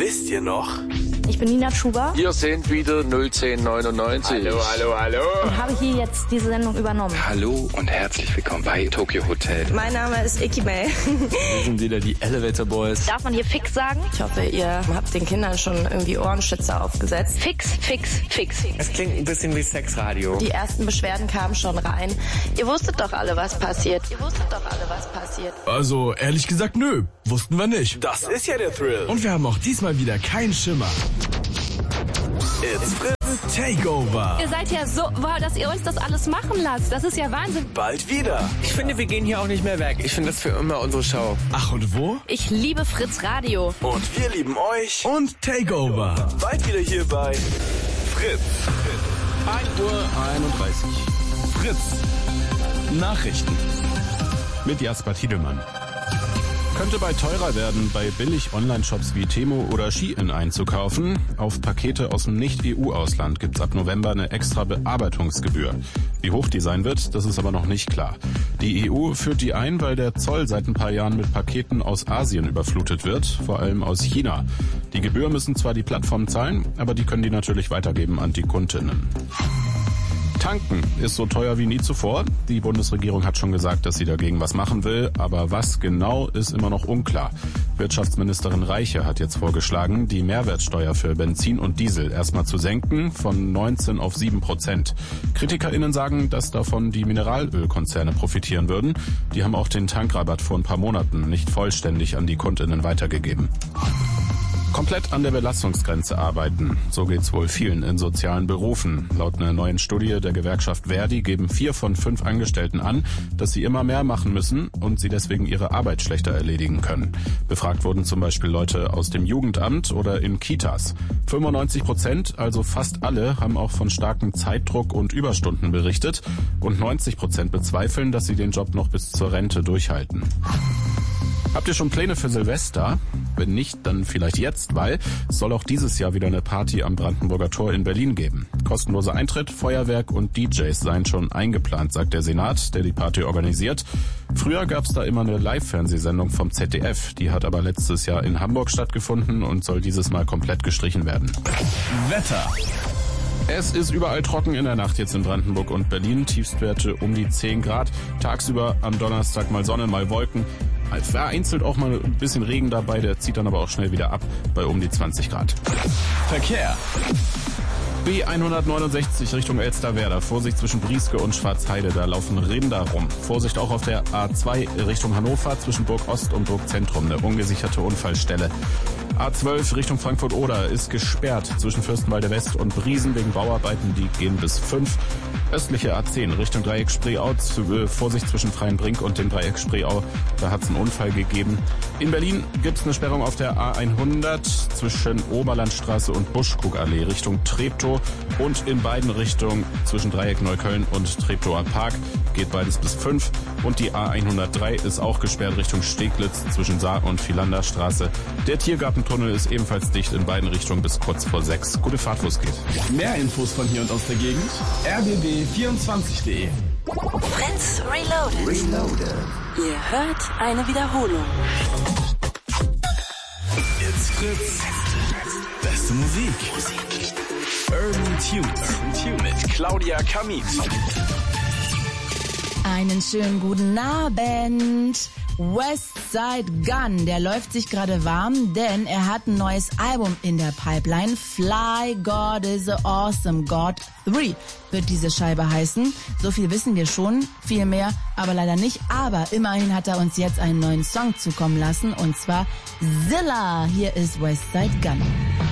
Wisst ihr noch? Ich bin Nina Schuber. Hier sind wieder 01099. Hallo. Und habe hier jetzt diese Sendung übernommen. Hallo und herzlich willkommen bei Tokyo Hotel. Mein Name ist Icky May. Wir sind wieder die Elevator Boys. Darf man hier fix sagen? Ich hoffe, ihr habt den Kindern schon irgendwie Ohrenschützer aufgesetzt. Fix. Es klingt ein bisschen wie Sexradio. Die ersten Beschwerden kamen schon rein. Ihr wusstet doch alle, was passiert. Also, ehrlich gesagt, nö. Wussten wir nicht. Das ist ja der Thrill. Und wir haben auch diesmal wieder keinen Schimmer. It's Fritz Takeover. Ihr seid ja so, dass ihr uns das alles machen lasst. Das ist ja Wahnsinn. bald wieder. Ich finde, wir gehen hier auch nicht mehr weg. Ich finde das für immer unsere Show. Ach, und wo? Ich liebe Fritz Radio. Und wir lieben euch. Und Takeover. Bald wieder hier bei Fritz. 1:31 Uhr. Fritz. Nachrichten. Mit Jasper Tiedemann. Könnte bald teurer werden, bei Billig-Online-Shops wie Temu oder Shein einzukaufen. Auf Pakete aus dem Nicht-EU-Ausland gibt's ab November eine extra Bearbeitungsgebühr. Wie hoch die sein wird, das ist aber noch nicht klar. Die EU führt die ein, weil der Zoll seit ein paar Jahren mit Paketen aus Asien überflutet wird, vor allem aus China. Die Gebühr müssen zwar die Plattformen zahlen, aber die können die natürlich weitergeben an die Kundinnen. Tanken ist so teuer wie nie zuvor. Die Bundesregierung hat schon gesagt, dass sie dagegen was machen will, aber was genau ist immer noch unklar. Wirtschaftsministerin Reiche hat jetzt vorgeschlagen, die Mehrwertsteuer für Benzin und Diesel erstmal zu senken von 19 auf 7%. KritikerInnen sagen, dass davon die Mineralölkonzerne profitieren würden. Die haben auch den Tankrabatt vor ein paar Monaten nicht vollständig an die KundInnen weitergegeben. Komplett an der Belastungsgrenze arbeiten. So geht's wohl vielen in sozialen Berufen. Laut einer neuen Studie der Gewerkschaft Verdi geben 4 von 5 Angestellten an, dass sie immer mehr machen müssen und sie deswegen ihre Arbeit schlechter erledigen können. Befragt wurden zum Beispiel Leute aus dem Jugendamt oder in Kitas. 95%, also fast alle, haben auch von starkem Zeitdruck und Überstunden berichtet und 90% bezweifeln, dass sie den Job noch bis zur Rente durchhalten. Habt ihr schon Pläne für Silvester? Wenn nicht, dann vielleicht jetzt, weil es soll auch dieses Jahr wieder eine Party am Brandenburger Tor in Berlin geben. Kostenloser Eintritt, Feuerwerk und DJs seien schon eingeplant, sagt der Senat, der die Party organisiert. Früher gab's da immer eine Live-Fernsehsendung vom ZDF. Die hat aber letztes Jahr in Hamburg stattgefunden und soll dieses Mal komplett gestrichen werden. Wetter. Es ist überall trocken in der Nacht jetzt in Brandenburg und Berlin. Tiefstwerte um die 10 Grad. Tagsüber am Donnerstag mal Sonne, mal Wolken. Vereinzelt auch mal ein bisschen Regen dabei, der zieht dann aber auch schnell wieder ab bei um die 20 Grad. Verkehr. B169 Richtung Elsterwerda. Vorsicht zwischen Brieske und Schwarzheide, da laufen Rinder rum. Vorsicht auch auf der A2 Richtung Hannover zwischen Burg Ost und Burg Zentrum, eine ungesicherte Unfallstelle. A12 Richtung Frankfurt-Oder ist gesperrt zwischen Fürstenwalde West und Briesen wegen Bauarbeiten, die gehen bis 5. Östliche A10 Richtung Dreieck Spreeau, Vorsicht zwischen Freienbrink und dem Dreieck Spreeau, da hat es einen Unfall gegeben. In Berlin gibt es eine Sperrung auf der A100 zwischen Oberlandstraße und Buschkuckallee Richtung Treptow und in beiden Richtungen zwischen Dreieck Neukölln und Treptower Park geht beides bis 5 und die A103 ist auch gesperrt Richtung Steglitz zwischen Saar und Philanderstraße. Der Tiergartentunnel ist ebenfalls dicht in beiden Richtungen bis kurz vor 6. Gute Fahrt, wo es geht. Mehr Infos von hier und aus der Gegend. rbb24.de. Fritz Reloaded. Ihr hört eine Wiederholung. It's Fritz. Beste Musik. Urban Tunes. Mit Claudia Kamit. Einen schönen guten Abend. Westside Gun, der läuft sich gerade warm, denn er hat ein neues Album in der Pipeline. Fly God is a Awesome God 3 wird diese Scheibe heißen. So viel wissen wir schon, viel mehr aber leider nicht. Aber immerhin hat er uns jetzt einen neuen Song zukommen lassen, und zwar Zilla. Hier ist Westside Gun.